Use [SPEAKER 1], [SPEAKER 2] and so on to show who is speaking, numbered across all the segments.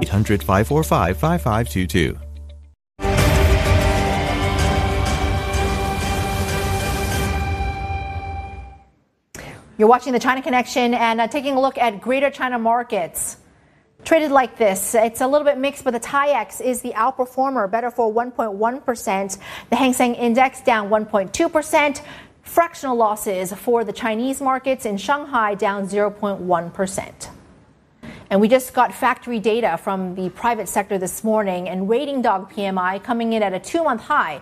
[SPEAKER 1] 1-800-545-5522.
[SPEAKER 2] You're watching the China Connection and taking a look at Greater China markets. Traded like this, it's a little bit mixed, but the TAIEX is the outperformer, better for 1.1%. The Hang Seng Index down 1.2%. Fractional losses for the Chinese markets in Shanghai down 0.1%. And we just got factory data from the private sector this morning, and Rating Dog PMI coming in at a 2-month high,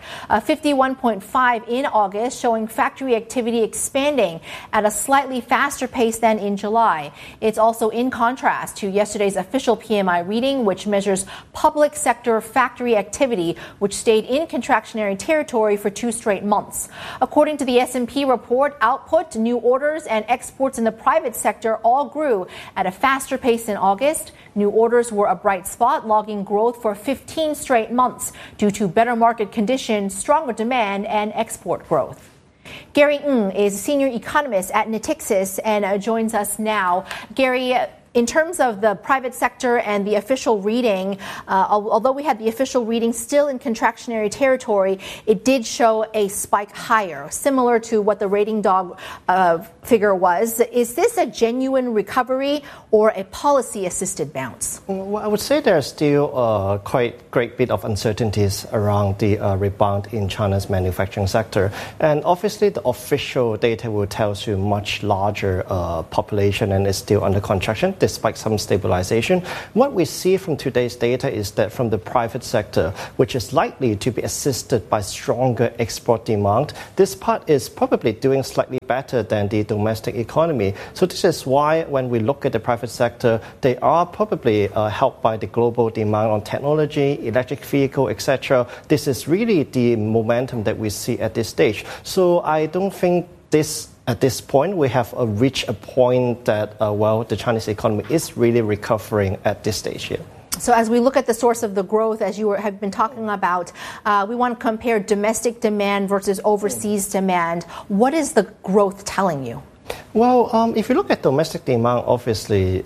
[SPEAKER 2] 51.5 in August, showing factory activity expanding at a slightly faster pace than in July. It's also in contrast to yesterday's official PMI reading, which measures public sector factory activity, which stayed in contractionary territory for 2 straight months. According to the S&P report, output, new orders, and exports in the private sector all grew at a faster pace in August. New orders were a bright spot, logging growth for 15 straight months due to better market conditions, stronger demand, and export growth. Gary Ng is senior economist at Natixis and joins us now. Gary, in terms of the private sector and the official reading, although we had the official reading still in contractionary territory, it did show a spike higher, similar to what the Rating Dog figure was. Is this a genuine recovery or a policy-assisted bounce?
[SPEAKER 3] Well, I would say there's still quite great bit of uncertainties around the rebound in China's manufacturing sector. And obviously, the official data will tell you much larger population and is still under contraction, despite some stabilization. What we see from today's data is that from the private sector, which is likely to be assisted by stronger export demand, this part is probably doing slightly better than the domestic economy. So this is why when we look at the private sector, they are probably helped by the global demand on technology, electric vehicle, etc. This is really the momentum that we see at this stage. So I don't think at this point, we have reached a point that, the Chinese economy is really recovering at this stage here.
[SPEAKER 2] So as we look at the source of the growth, as you have been talking about, we want to compare domestic demand versus overseas demand. What is the growth telling you?
[SPEAKER 3] Well, if you look at domestic demand, obviously,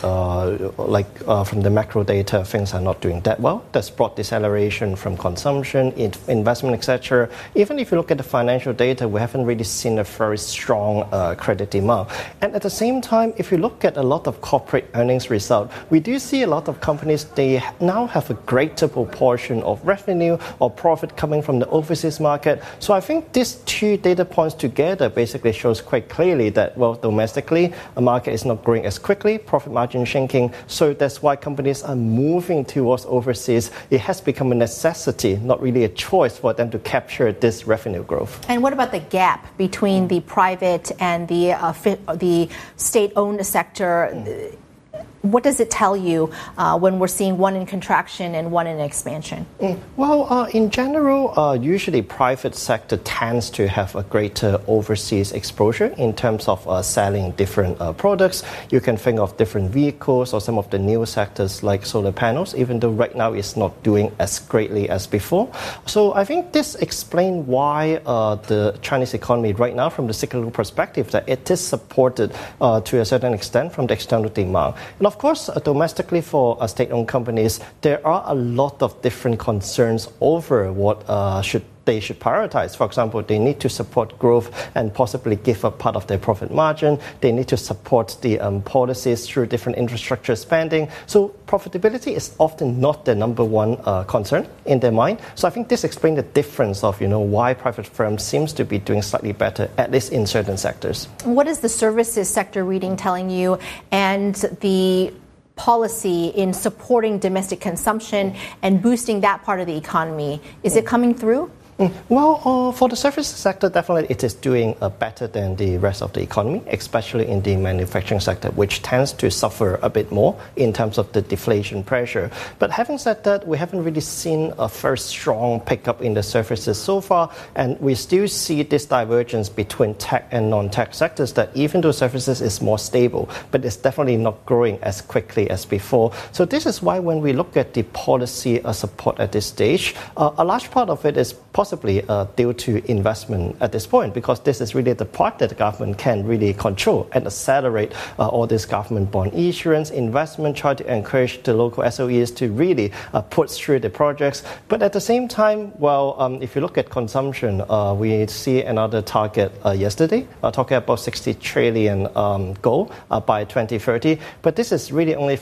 [SPEAKER 3] from the macro data, things are not doing that well. That's brought deceleration from consumption, investment, etc. Even if you look at the financial data, we haven't really seen a very strong credit demand. And at the same time, if you look at a lot of corporate earnings result, we do see a lot of companies, they now have a greater proportion of revenue or profit coming from the overseas market. So I think these 2 data points together basically shows quite clearly that, domestically, a market is not growing as quickly, profit margin shrinking, so that's why companies are moving towards overseas. It has become a necessity, not really a choice for them to capture this revenue growth.
[SPEAKER 2] And what about the gap between the private and the state-owned sector? What does it tell you when we're seeing one in contraction and one in expansion?
[SPEAKER 3] Well, in general, usually private sector tends to have a greater overseas exposure in terms of selling different products. You can think of different vehicles or some of the new sectors like solar panels, even though right now it's not doing as greatly as before. So I think this explains why the Chinese economy right now, from the cyclical perspective, that it is supported to a certain extent from the external demand. And of course, domestically for state-owned companies, there are a lot of different concerns over what they should prioritize. For example, they need to support growth and possibly give up part of their profit margin. They need to support the policies through different infrastructure spending. So profitability is often not the number one concern in their mind. So I think this explains the difference of why private firms seems to be doing slightly better, at least in certain sectors.
[SPEAKER 2] What is the services sector reading telling you, and the policy in supporting domestic consumption and boosting that part of the economy? Is it coming through?
[SPEAKER 3] Well, for the services sector, definitely it is doing better than the rest of the economy, especially in the manufacturing sector, which tends to suffer a bit more in terms of the deflation pressure. But having said that, we haven't really seen a very strong pickup in the services so far, and we still see this divergence between tech and non-tech sectors, that even though services is more stable, but it's definitely not growing as quickly as before. So this is why when we look at the policy support at this stage, a large part of it is possibly possibly due to investment at this point, because this is really the part that the government can really control and accelerate all this government bond issuance, investment, try to encourage the local SOEs to really put through the projects. But at the same time, if you look at consumption, we see another target yesterday, talking about 60 trillion goal by 2030. But this is really only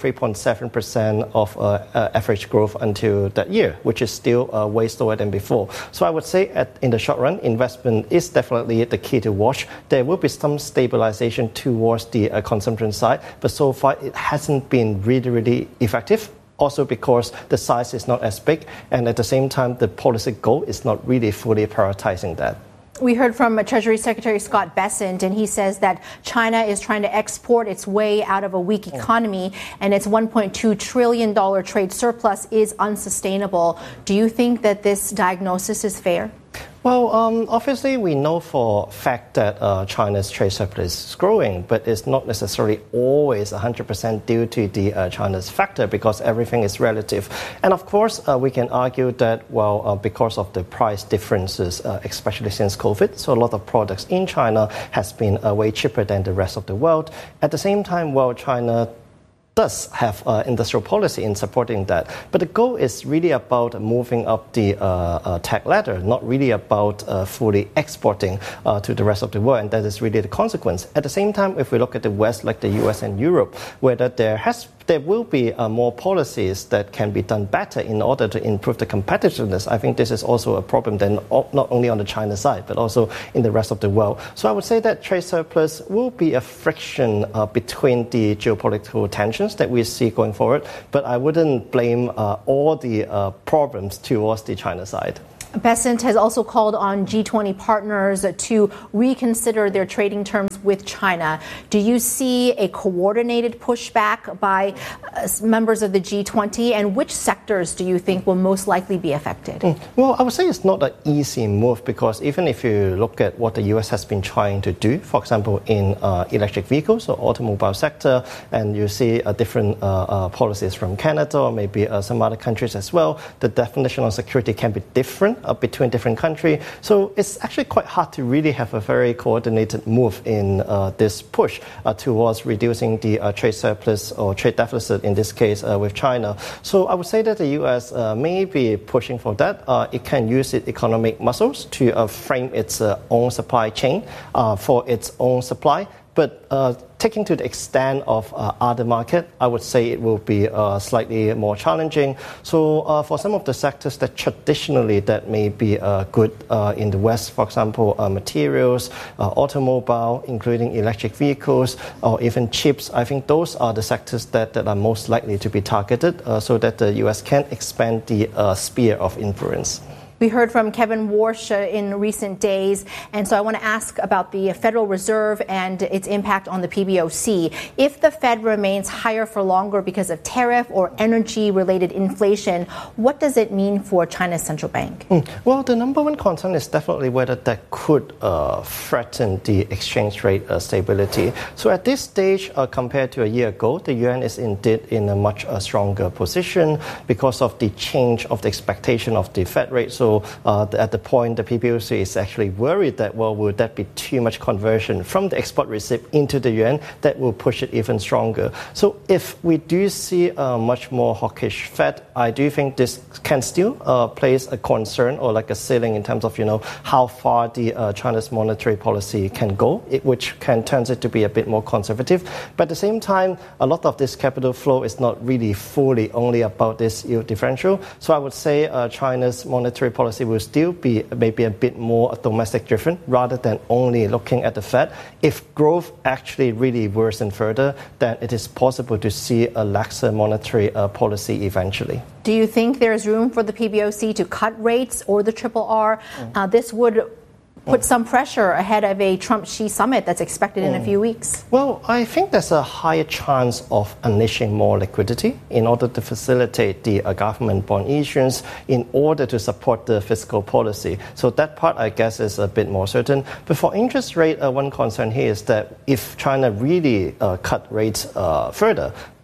[SPEAKER 3] 3.7% of average growth until that year, which is still way slower than before. So I would say in the short run, investment is definitely the key to watch. There will be some stabilization towards the consumption side, but so far it hasn't been really effective. Also because the size is not as big, and at the same time, the policy goal is not really fully prioritizing that.
[SPEAKER 2] We heard from Treasury Secretary Scott Bessent, and he says that China is trying to export its way out of a weak economy, and its $1.2 trillion trade surplus is unsustainable. Do you think that this diagnosis is fair?
[SPEAKER 3] Well, obviously, we know for a fact that China's trade surplus is growing, but it's not necessarily always 100% due to the China's factor, because everything is relative. And of course, we can argue that, because of the price differences, especially since COVID, so a lot of products in China has been way cheaper than the rest of the world. At the same time, China does have industrial policy in supporting that. But the goal is really about moving up the tech ladder, not really about fully exporting to the rest of the world, and that is really the consequence. At the same time, if we look at the West, like the US and Europe, whether there will be more policies that can be done better in order to improve the competitiveness. I think this is also a problem then not only on the China side, but also in the rest of the world. So I would say that trade surplus will be a friction between the geopolitical tensions that we see going forward, but I wouldn't blame all the problems towards the China side.
[SPEAKER 2] Bessent has also called on G20 partners to reconsider their trading terms with China. Do you see a coordinated pushback by members of the G20, and which sectors do you think will most likely be affected?
[SPEAKER 3] Well, I would say it's not an easy move, because even if you look at what the US has been trying to do, for example, in electric vehicles or automobile sector, and you see different policies from Canada or maybe some other countries as well, the definition of security can be different between different countries. So it's actually quite hard to really have a very coordinated move in this push towards reducing the trade surplus or trade deficit, in this case with China. So I would say that the US may be pushing for that. It can use its economic muscles to frame its own supply chain for its own supply. But taking to the extent of other market, I would say it will be slightly more challenging. So for some of the sectors that traditionally that may be good in the West, for example, materials, automobile, including electric vehicles, or even chips, I think those are the sectors that are most likely to be targeted so that the US can expand the sphere of influence.
[SPEAKER 2] We heard from Kevin Warsh in recent days, and so I want to ask about the Federal Reserve and its impact on the PBOC. If the Fed remains higher for longer because of tariff or energy-related inflation, what does it mean for China's central bank?
[SPEAKER 3] Well, the number one concern is definitely whether that could threaten the exchange rate stability. So at this stage, compared to a year ago, the yuan is indeed in a much stronger position because of the change of the expectation of the Fed rate. So at the point, the PBOC is actually worried that, would that be too much conversion from the export receipt into the yuan that will push it even stronger? So if we do see a much more hawkish Fed, I do think this can still place a concern or like a ceiling in terms of, how far the China's monetary policy can go, which can turn it to be a bit more conservative. But at the same time, a lot of this capital flow is not really fully only about this yield differential. So I would say China's monetary policy will still be maybe a bit more domestic driven rather than only looking at the Fed. If growth actually really worsens further, then it is possible to see a laxer monetary policy eventually.
[SPEAKER 2] Do you think there is room for the PBOC to cut rates or the RRR? This would put some pressure ahead of a Trump-Xi summit that's expected in a few weeks?
[SPEAKER 3] Well, I think there's a higher chance of unleashing more liquidity in order to facilitate the government bond issuance in order to support the fiscal policy. So that part, I guess, is a bit more certain. But for interest rate, one concern here is that if China really cut rates further,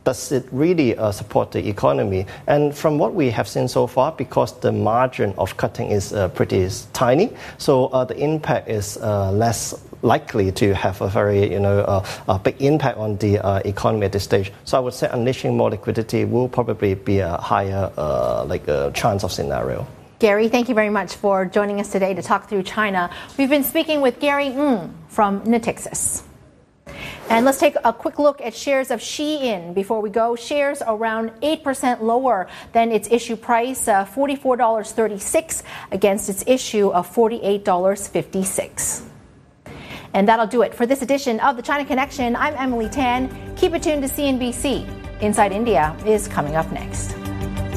[SPEAKER 3] does it really support the economy? And from what we have seen so far, because the margin of cutting is pretty tiny, so the impact is less likely to have a very a big impact on the economy at this stage. So I would say unleashing more liquidity will probably be a higher chance of scenario.
[SPEAKER 2] Gary, thank you very much for joining us today to talk through China. We've been speaking with Gary Ng from Natixis. And let's take a quick look at shares of Shein before we go. Shares around 8% lower than its issue price, $44.36 against its issue of $48.56. And that'll do it for this edition of the China Connection. I'm Emily Tan. Keep it tuned to CNBC. Inside India is coming up next.